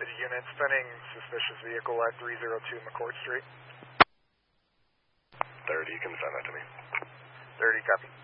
City unit, spinning suspicious vehicle at 302 McCourt Street. 30, you can send that to me. 30, copy.